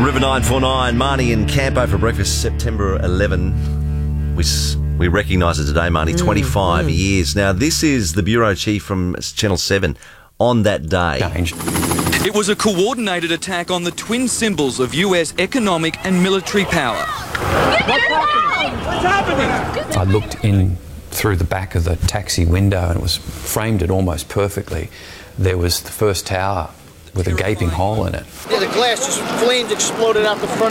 River 949, Marnie and Campo for breakfast, September 11. We recognise it today, Marnie, 25 years. Now, this is the Bureau Chief from Channel 7 on that day. It was a coordinated attack on the twin symbols of US economic and military power. What's happening? I looked in through the back of the taxi window and it was framed it almost perfectly. There was the first tower with a gaping hole in it. Yeah, the glass just flames exploded out the front